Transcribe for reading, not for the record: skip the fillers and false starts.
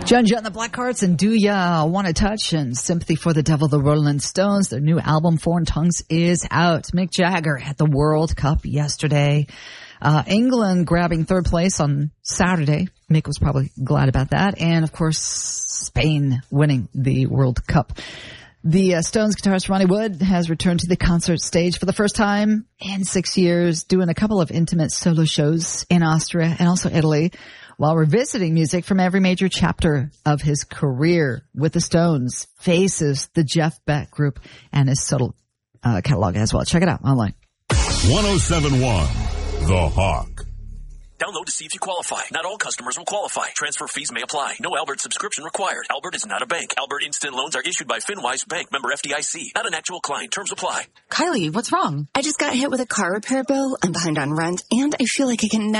Joan Jett and the Blackhearts and Do Ya Wanna Touch and Sympathy for the Devil, the Rolling Stones. Their new album, Foreign Tongues, is out. Mick Jagger at the World Cup yesterday. England grabbing third place on Saturday. Mick was probably glad about that. And, of course, Spain winning the World Cup. The Stones guitarist Ronnie Wood has returned to the concert stage for the first time in 6 years, doing a couple of intimate solo shows in Austria and also Italy, while revisiting music from every major chapter of his career with the Stones, Faces, the Jeff Beck Group, and his solo catalog as well. Check it out online. 107.1 The Hawk. Download to see if you qualify. Not all customers will qualify. Transfer fees may apply. No Albert subscription required. Albert is not a bank. Albert Instant Loans are issued by FinWise Bank, member FDIC. Not an actual client. Terms apply. Kylie, what's wrong? I just got hit with a car repair bill. I'm behind on rent, and I feel like I can never